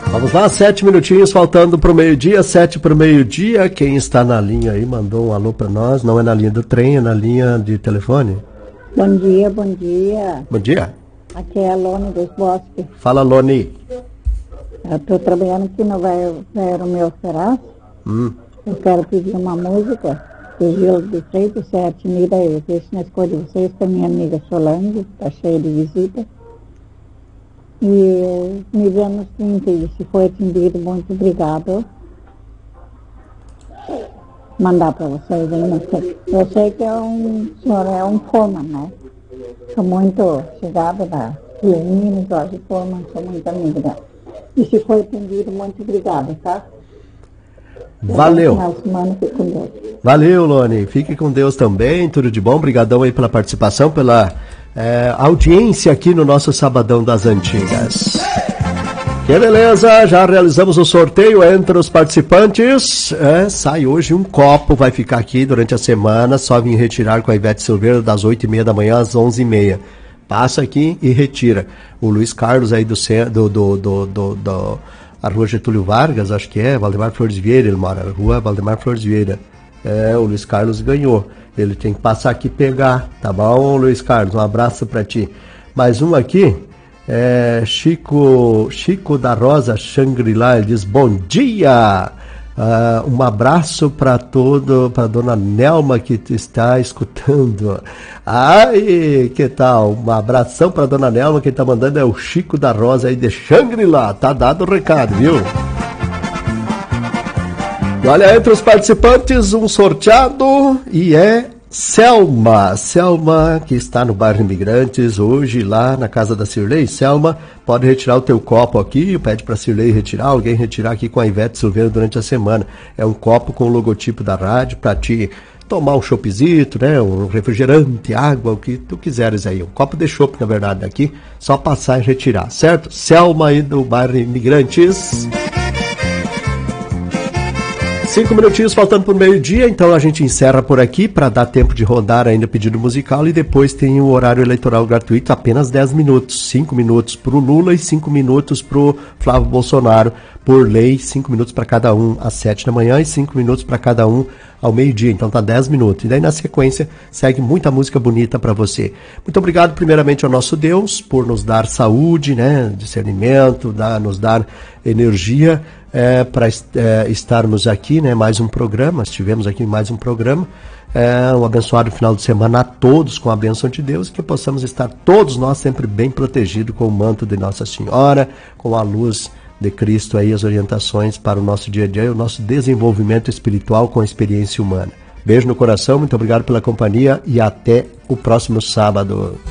Vamos lá, 7 minutinhos faltando pro meio-dia, 7 pro meio-dia. Quem está na linha aí mandou um alô para nós. Não é na linha do trem, é na linha de telefone. Bom dia, bom dia. Bom dia. Aqui é a Lone dos Bosques. Fala, Lone. Eu estou trabalhando aqui no Vero Meu Será. Eu quero pedir uma música do Gil do Freitas, se Atinida, eu deixo na escolha de vocês, com a minha amiga Solange, está cheia de visita. E me vemos 30, e se for atendido, muito obrigado. Mandar para vocês aí, não sei. Eu sei que o senhor é um foreman, né? Sou muito chegada da Lenine, Jorge Foreman, sou muito amiga dela. E se for atendido, muito obrigada, tá? Valeu. Final de semana, fique com Deus. Valeu, Lone. Fique com Deus também. Tudo de bom. Obrigadão aí pela participação, pela audiência aqui no nosso Sabadão das Antigas. Que beleza, já realizamos o sorteio entre os participantes. Sai hoje um copo, vai ficar aqui durante a semana. Só vim retirar com a Ivete Silveira das 8h30 da manhã às 11h30. Passa aqui e retira. O Luiz Carlos aí a rua Getúlio Vargas, acho que é, Valdemar Flores Vieira, ele mora na rua Valdemar Flores Vieira. O Luiz Carlos ganhou. Ele tem que passar aqui e pegar, tá bom, Luiz Carlos? Um abraço pra ti. Mais um aqui, Chico da Rosa Shangri-La, ele diz, bom dia! Um abraço para dona Nelma que está escutando. Ai, que tal? Um abração para dona Nelma, quem está mandando é o Chico da Rosa aí de Shangri-La. Tá dado o recado, viu? E olha, entre os participantes, um sorteado e é Selma, que está no bairro Imigrantes, hoje lá na casa da Cirlei. Selma, pode retirar o teu copo aqui, pede para a Cirlei retirar, alguém retirar aqui com a Ivete Silveira durante a semana. É um copo com o logotipo da rádio para te tomar um chopezito, né, um refrigerante, água, o que tu quiseres aí. Um copo de chopp, na verdade, aqui, só passar e retirar, certo? Selma aí do bairro Imigrantes. 5 minutinhos faltando para o meio-dia, então a gente encerra por aqui para dar tempo de rodar ainda pedido musical e depois tem o horário eleitoral gratuito, apenas 10 minutos, 5 minutos para o Lula e 5 minutos para o Flávio Bolsonaro, por lei, 5 minutos para cada um às 7 da manhã e 5 minutos para cada um ao meio-dia, então tá 10 minutos. E daí na sequência segue muita música bonita para você. Muito obrigado primeiramente ao nosso Deus por nos dar saúde, né, discernimento, nos dar energia, para estarmos aqui, né, mais um programa, estivemos aqui em mais um programa, um abençoado final de semana a todos com a bênção de Deus, que possamos estar todos nós sempre bem protegidos com o manto de Nossa Senhora, com a luz de Cristo aí, as orientações para o nosso dia a dia e o nosso desenvolvimento espiritual com a experiência humana. Beijo no coração, muito obrigado pela companhia e até o próximo sábado.